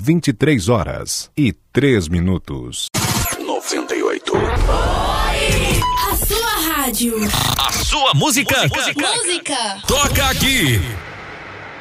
23h03. 98. A sua rádio. A sua música. Música. Toca aqui.